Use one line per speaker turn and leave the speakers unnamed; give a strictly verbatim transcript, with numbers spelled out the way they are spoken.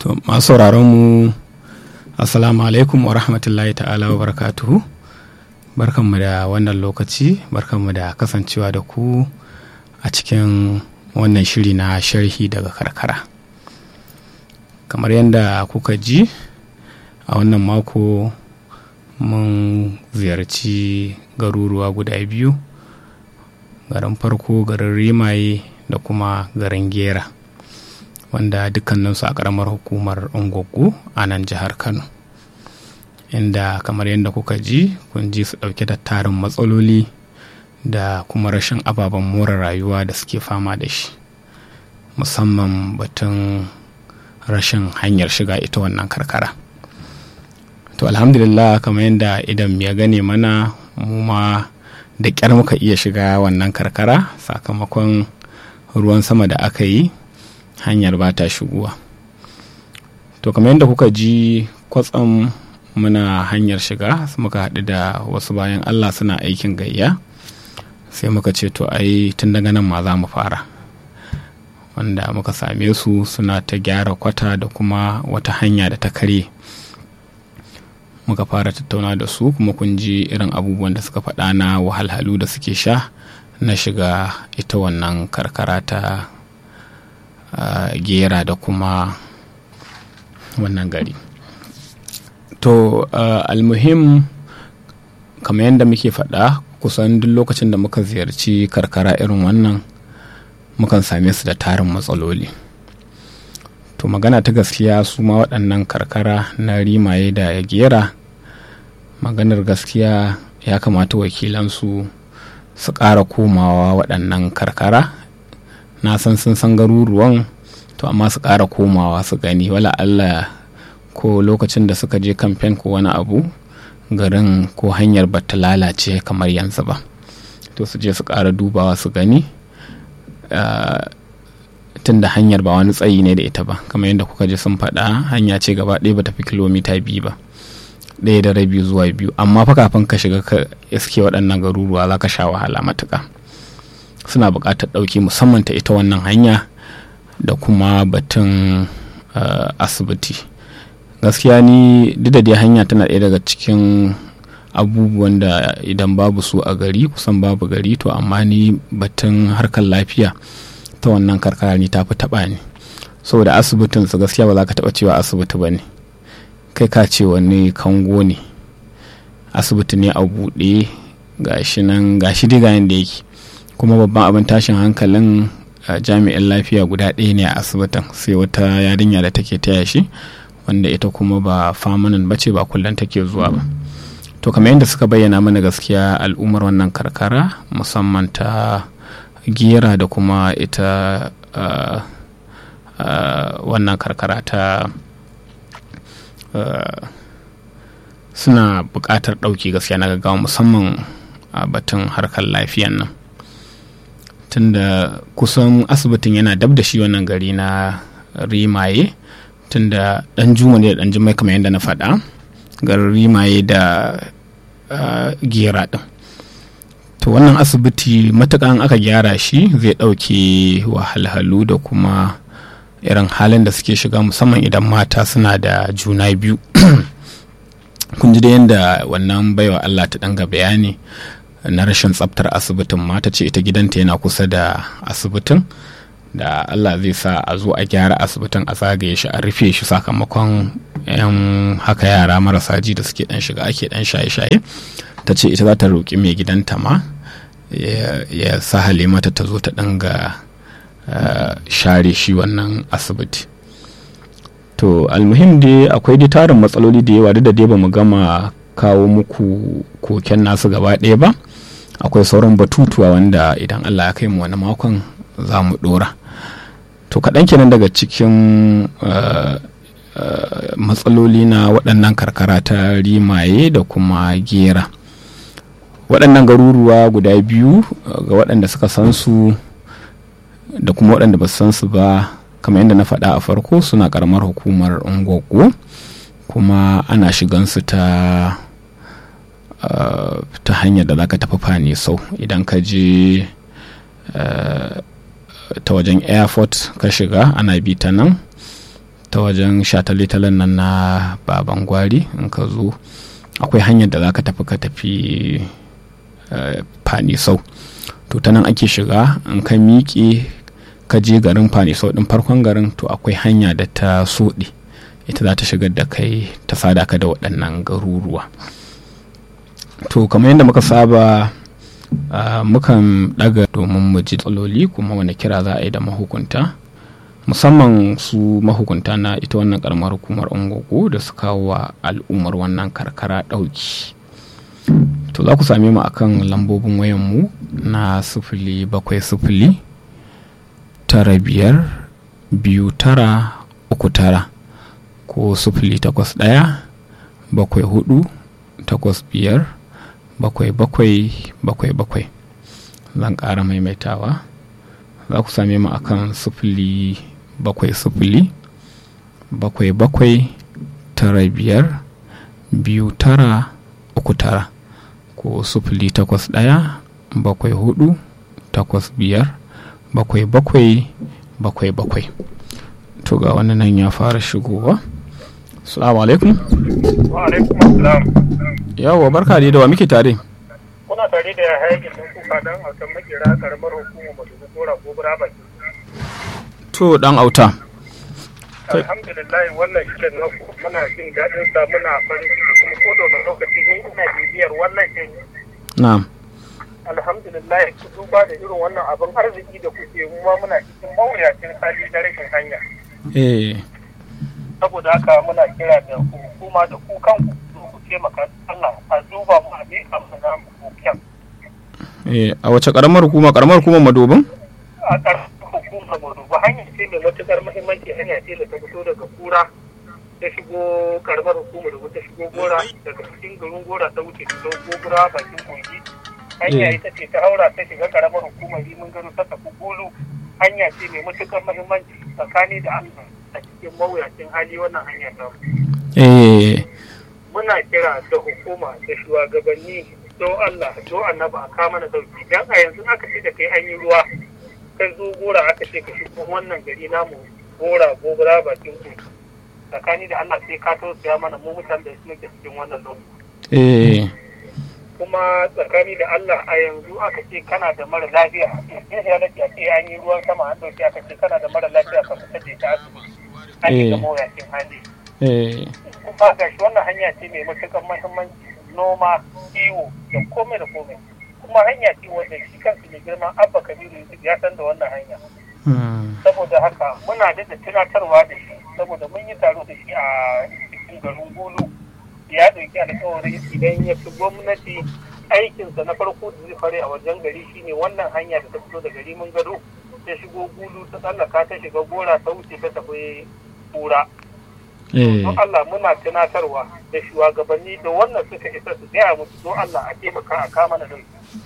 To masu sauraron mu assalamu alaikum wa rahmatullahi ta'ala wa barakatuhu. Barkanmu da wannan lokaci, barkanmu da kasancewa da ku a cikin wannan shiri na sharhi daga karkara. Kamar yadda kuka ji a wannan mako mun ziyarci garuruwa guda biyu, garin farko garin Rimaye da kuma garin Gera, wanda dukkaninsu a ƙaramar hukumar Ungwaggo a nan jihar Kano, inda kamar yadda kuka ji kun ji su ɗauke da tarin matsaloli da kuma rashin ababen more rayuwa da suke fama da shi, musamman batun rashin hanyar shiga ita wannan karkara. To alhamdulillah, kamar yadda idan ya gane mana, mu ma da ƙyar muka iya shiga wannan karkara sakamakon ruwan sama da aka yi, hanyar ba ta shigowa. To kamar yadda kuka ji, kwatsam muna hanyar shiga muka haɗu da wasu bayan Allah suna aikin gayya, sai muka ce to ai tun daga nan ma za mu fara, wanda muka same su suna ta gyara kwata da kuma wata hanya da ta karye. Muka fara tattauna da su, kuma kun ji irin abubuwan da suka faɗa na wahalhalu da suke sha na shiga ita wannan karkara ta uh, Gera da kuma wannan gari. To uh, almuhim, kamar yadda muke faɗa, kusan duk lokacin da muka ziyarci karkara irin wannan mukan same su da tarin matsaloli. To magana ta gaskiya, su ma waɗannan karkara na Rimaye da Gera, maganar gaskiya ya kamata wakilansu su ƙara komawa waɗannan karkara. Na san sun san garuruwan, to amma su ƙara komawa su gani, wala Allah ko lokacin da suka je kamfen ko wani abu, garin ko hanyar ba ta lalace kamar yanzu ba, to su je su ƙara dubawa su gani. Uh, tun da hanyar ba wani tsayi ne da ita ba, kamar yadda kuka ji sun faɗa, hanya ce gaba ɗaya ba ta fi kilomita biyu ba, ɗaya da rabi zuwa biyu, amma fa kafin ka shiga ka iske waɗannan garuruwa za ka sha wahala matuƙa. Suna buƙatar ɗauki, musamman ta ita wannan hanya da kuma batun uh, asibiti. Gaskiya ni duk da dai hanya tana ɗaya daga cikin abubuwan da idan babu su a gari kusan babu gari, to amma ni batun harkar lafiya ta wannan karkara ni ta fi taɓa ni, saboda asibitin su gaskiya ba za ka taɓa cewa asibiti ba ne, kai ka ce wani kango ne. Asibiti ne a buɗe, gashi nan gashi dai ga yanda yake, kuma babban abin tashin hankalin jami'in lafiya guda ɗaya ne a asibitin, sai wata yarinya da take taya shi, wanda ita kuma ba famanin bace, ba kullum take zuwa ba. To kamar yadda suka bayyana mana, gaskiya al'ummar wannan karkara, musamman ta Gera da kuma ita uh, uh, wannan karkara ta uh, suna buƙatar ɗauki gaskiya na gaggawa, musamman a batun harkar lafiyan nan, tunda kusan asibitin yana dab da shi wannan gari na Rimaye, tunda ɗan juma ne da ɗan jimai kamar yadda na faɗa, garin Rimaye da uh, Gera ɗin. To wannan asibiti matuƙan aka gyara shi zai ɗauke wahalhalu da kuma irin halin da suke shiga, musamman idan mata suna da juna biyu. Kun ji da yadda wannan baiwa Allah ta ɗanga bayani na rashin tsaftar asibitin. Mata ce ita gidanta yana kusa da asibitin, da Allah zai sa a zo a gyara asibitin, a zagaye shi, a rufe shi, sakamakon yan haka yara marasa ji da suke ɗan shiga ake ɗan shaye-shaye. Ta ce ita za ta roƙi mai gidanta ma ya sahale mata ta zo ta ɗanga uh, share shi wannan asibiti. To almuhim dai akwai dai tarin matsaloli da yawa, duk da dai ba mu gama kawo muku koken nasu gaba ɗaya ba. Akwai sauran batutuwa wanda idan Allah ya kai mu wani makon za mu ɗora. To kaɗan kenan daga cikin uh, uh, matsaloli na waɗannan karkara ta Rimaye da kuma Gera. Waɗannan garuruwa guda biyu, ga waɗanda suka san su da kuma waɗanda ba su san su ba, kamar yadda na faɗa a farko, suna ƙaramar hukumar Ungwaggo, kuma ana shigansu ta uh, ta hanyar da za ka tafi Fani Sau. Idan ka je uh, ta wajen airport ka shiga, ana bi ta nan ta wajen shataletalen nan na baban gwari in ka zo akwai hanyar da za ka tafi ka tafi Fanisau, to ta nan ake shiga in ka miƙe ka je garin Fanisau ɗin farkon garin, to akwai hanya da ta soɗe ita za ta shigar da kai ta sada ka da waɗannan garuruwa. To kamar yadda muka saba mukan ɗaga domin mu ji tsaloli kuma wani kira za a yi da mahukunta, musamman su mahukunta na ita wannan karamar hukumar Ungogo da su kawo wa al'ummar wannan karkara ɗauki. To za ku same mu akan lambobin wayanmu na sufuli bakwai sufuli tara biyar biyu tara uku tara ko sufuli takwas ɗaya bakwai hudu takwas biyar bakwai bakwai bakwai bakwai. Zan ƙara maimaitawa, za ku same mu akan sufuli bakwai sufuli bakwai bakwai tara biyar biyu tara uku tara ko sufuli takwas ɗaya bakwai hudu takwas biyar bakwai bakwai bakwai bakwai. To ga wannan nan ya fara shigowa. Assalamu alaikum.
Wa alaikum assalam.
Yawa barka dai, da wa muke tare?
Kuna tare da hayakin nan kuka dan autan makera karamar hukumar Madobi Gora Gobara baki.
To dan auta.
Alhamdulillah wannan shirin na muna jin daɗin sa, muna farin ciki kuma ko da lokaci ne ina bibiyar wannan shirin.
Na'am.
Alhamdulillah ku duba da irin wannan abin arziki da kuke, mu ma muna cikin mawuyacin hali na rashin hanya.
Eh.
Saboda haka muna kira da hukuma da ku kanku ku taimaka Allah a duba mu a bi a mana hukumar.
Eh, a wace karamar hukuma? Karamar hukumar Madobin?
A karamar hukumar Madobi hanya ce mai matukar muhimmanci, hanya ce da ta fito daga Kura ta shigo karamar hukumar da ta shigo Gora, daga cikin garin Gora ta wuce ta Gobura bakin kogi. Hanya ita ce ta haura ta shiga karamar hukumar Rimin Gado ta tafi Gulu. Hanya ce mai matukar muhimmanci tsakani da Allah a cikin mawuyacin hali wannan hanya ta.
Eh.
Muna kira da hukuma da shugabanni don Allah don annabi a kama na dauki, dan a yanzu aka ce da kai an yi ruwa kai zo Gora aka ce ka shigo wannan gari namu Gora Gobara bakin ku, tsakani da Allah sai ka tausaya mana mu mutanen da suke cikin wannan lokaci.
Eh.
Kuma tsakani da Allah a yanzu aka ce kana da mara lafiya, in ya nake a ce an yi ruwan sama an dauki aka ce kana da mara lafiya ka fita da ta asibiti an yi ga mawuyacin hali.
Eh.
Kuma ga shi wannan hanya ce mai matuƙar muhimmanci, noma, kiwo da komai da komai. Kuma hanya ce wanda shi kansu mai girma Abba Kabiru Yusuf ya san da wannan hanya. Saboda haka muna da tunatarwa da shi, saboda mun yi taro da shi a cikin garin Gulu. Ya ɗauki alƙawarin idan ya fi gwamnati aikinsa na farko da zai fare a wajen gari shine wannan hanya da ta fito da gari mun gado ta shigo Gulu ta tsallaka ta shiga Gora ta wuce ta tafi Kura. Don Allah muna tunatarwa da shugabanni da wannan suka isa su gaya musu don Allah a taimaka a kama na dauki.